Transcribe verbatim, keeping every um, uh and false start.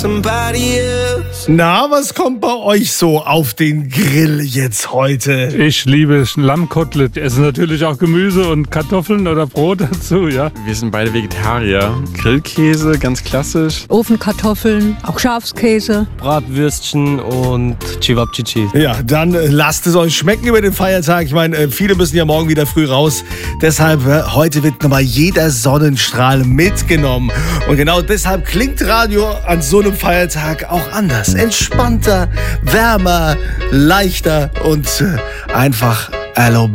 Na, was kommt bei euch so auf den Grill jetzt heute? Ich liebe Lammkotelett. Essen natürlich auch Gemüse und Kartoffeln oder Brot dazu, ja. Wir sind beide Vegetarier. Grillkäse, ganz klassisch. Ofenkartoffeln, auch Schafskäse. Bratwürstchen und Cevapcici. Ja, dann äh, lasst es euch schmecken über den Feiertag. Ich meine, äh, viele müssen ja morgen wieder früh raus. Deshalb, äh, heute wird nochmal jeder Sonnenstrahl mitgenommen. Und genau deshalb klingt Radio an so einem Feiertag auch anders. Entspannter, wärmer, leichter und äh, einfach erlaubt.